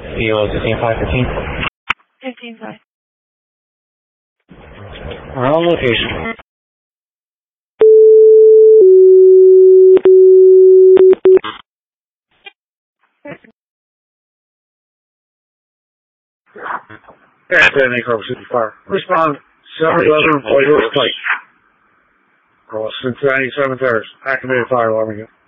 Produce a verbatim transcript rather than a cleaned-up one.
C O fifteen five fifteen. fifteen five. We're on location. Airplane Acre City Fire. Respond. seven eleven White Horse Pike. Cross Cincinnati seven Terrace. Activated fire alarm again.